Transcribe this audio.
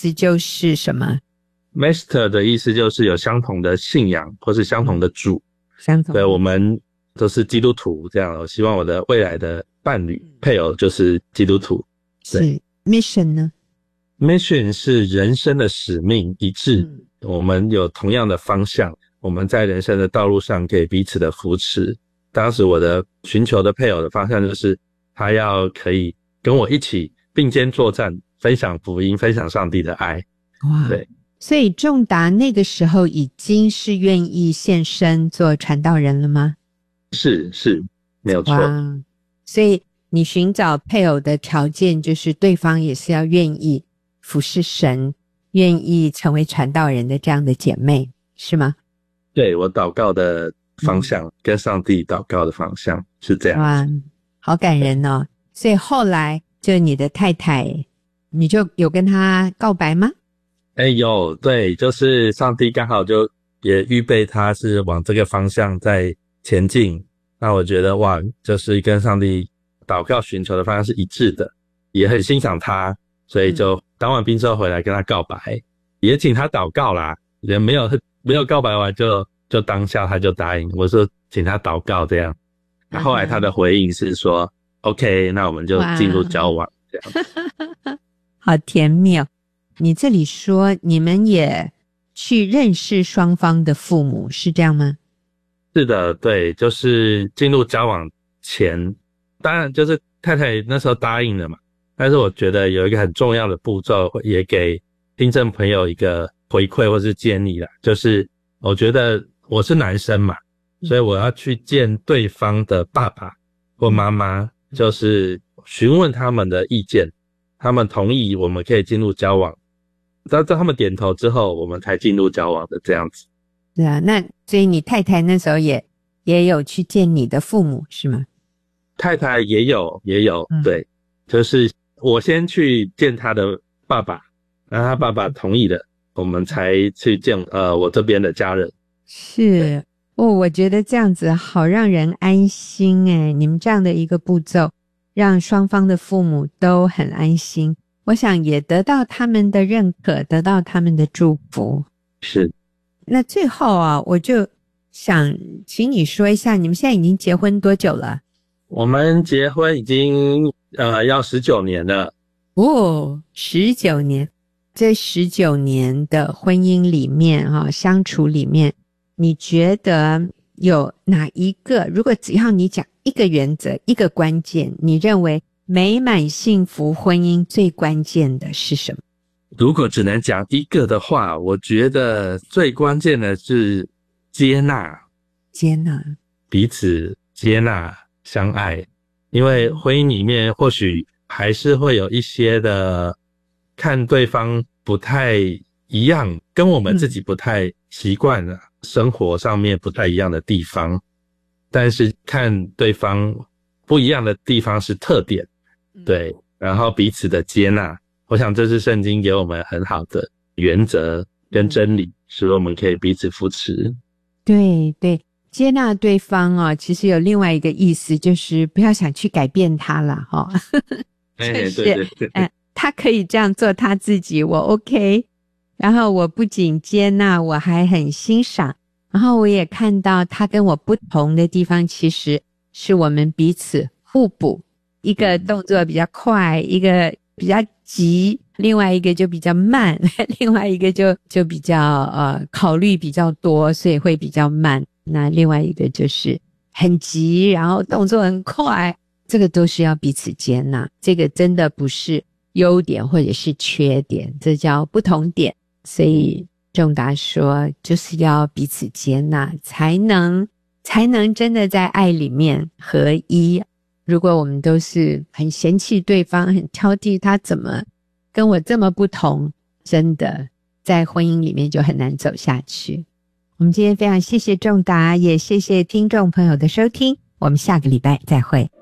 思就是什么？ Master 的意思就是有相同的信仰或是相同的主， 相同的， 对，我们都是基督徒这样，我希望我的未来的伴侣配偶就是基督徒。 是 mission 呢？ Mission 是人生的使命一致，我们有同样的方向，我们在人生的道路上可以彼此的扶持。当时我的寻求的配偶的方向就是他要可以跟我一起并肩作战，分享福音，分享上帝的爱。 哇， 对， 所以仲达那个时候已经是愿意献身做传道人了吗？ 是没有错。 哇，所以你寻找配偶的条件就是对方也是要愿意服侍神，愿意成为传道人的这样的姐妹，是吗？ 对，我祷告的方向，跟上帝祷告的方向是这样。 哇，好感人哦。所以后来就你的太太，你就有跟她告白吗？ 有，对，就是上帝刚好就也预备他是往这个方向在前进。那我觉得哇，就是跟上帝祷告寻求的方向是一致的，也很欣赏他，所以就当完兵之后回来跟他告白，也请他祷告啦，也没有告白完就当下他就答应，我说请他祷告这样。那后来他的回应是说 OK， 那我们就进入交往这样。 好甜蜜哦。你这里说你们也去认识双方的父母，是这样吗？ 是的，对，就是进入交往前，当然就是太太那时候答应了嘛，但是我觉得有一个很重要的步骤，也给听众朋友一个回馈或是建议啦，就是我觉得我是男生嘛，所以我要去见对方的爸爸或妈妈，就是询问他们的意见，他们同意我们可以进入交往，到他们点头之后我们才进入交往的这样子。 对啊，那所以你太太那时候也有去见你的父母是吗？ 太太也有，对，就是我先去见他的爸爸，然后他爸爸同意了，我们才去见我这边的家人。 是哦，我觉得这样子好让人安心诶，你们这样的一个步骤让双方的父母都很安心，我想也得到他们的认可，得到他们的祝福。 是。 那最后啊，我就想请你说一下，你们现在已经结婚多久了？ 我们结婚已经要19年了。 哦，19年。这19年的婚姻里面相处里面，你觉得有哪一个，如果只要你讲一个原则，一个关键，你认为美满幸福婚姻最关键的是什么？ 如果只能讲一个的话，我觉得最关键的是接纳，彼此接纳相爱。因为婚姻里面或许还是会有一些的看对方不太一样，跟我们自己不太习惯了，生活上面不太一样的地方，但是看对方不一样的地方是特点，对，然后彼此的接纳，我想这是圣经给我们很好的原则跟真理，使我们可以彼此扶持。 对对，接纳对方其实有另外一个意思，就是不要想去改变他啦对对对， 他可以这样做他自己，我 OK。然后我不仅接纳，我还很欣赏，然后我也看到他跟我不同的地方，其实是我们彼此互补，一个动作比较快，一个比较急，另外一个就比较慢，另外一个就比较考虑比较多，所以会比较慢。那另外一个就是很急，然后动作很快，这个都是要彼此接纳，这个真的不是优点或者是缺点，这叫不同点。所以仲达说就是要彼此接纳，才能真的在爱里面合一。如果我们都是很嫌弃对方，很挑剔他怎么跟我这么不同，真的在婚姻里面就很难走下去。我们今天非常谢谢仲达，也谢谢听众朋友的收听，我们下个礼拜再会。